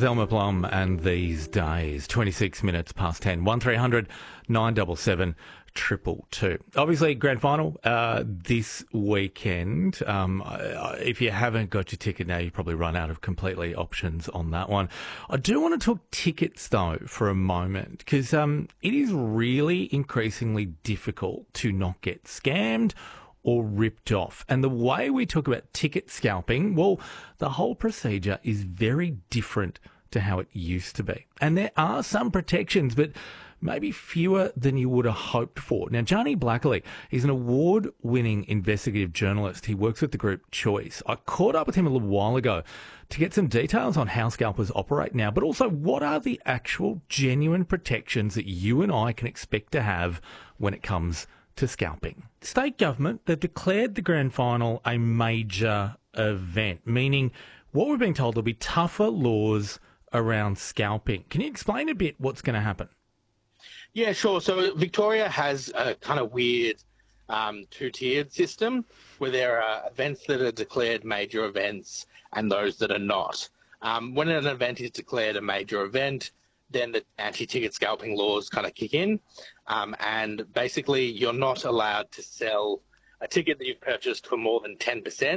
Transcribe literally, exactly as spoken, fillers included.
Zelma Plum and These Days, twenty-six minutes past ten. one three hundred nine seven seven triple two. Obviously, grand final uh, this weekend. Um, if you haven't got your ticket now, you've probably run out of completely options on that one. I do want to talk tickets, though, for a moment, because um, it is really increasingly difficult to not get scammed or ripped off. And the way we talk about ticket scalping, well, the whole procedure is very different to how it used to be. And there are some protections, but maybe fewer than you would have hoped for. Now, Johnny Blackley is an award-winning investigative journalist. He works with the group Choice. I caught up with him a little while ago to get some details on how scalpers operate now, but also what are the actual genuine protections that you and I can expect to have when it comes to scalping. State government, they've declared the grand final a major event, meaning what we're being told, there'll be tougher laws around scalping. Can you explain a bit what's going to happen? Yeah, sure. So Victoria has a kind of weird um, two-tiered system where there are events that are declared major events and those that are not. Um, when an event is declared a major event, then the anti-ticket scalping laws kind of kick in. Um, and basically, you're not allowed to sell a ticket that you've purchased for more than ten percent